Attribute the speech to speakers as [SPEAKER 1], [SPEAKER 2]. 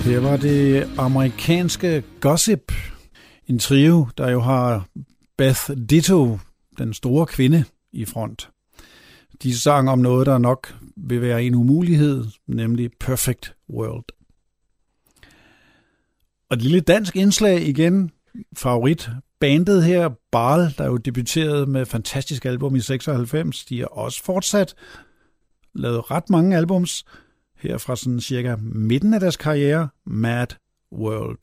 [SPEAKER 1] Her var det amerikanske Gossip, en trio, der jo har Beth Ditto, den store kvinde, i front. De sang om noget, der nok vil være en umulighed, nemlig Perfect World. Og et lille dansk indslag igen, favorit. Bandet her, Baal, der jo debuterede med et fantastisk album i 96, de har også fortsat lavet ret mange albums, her fra sådan cirka midten af deres karriere, Mad World.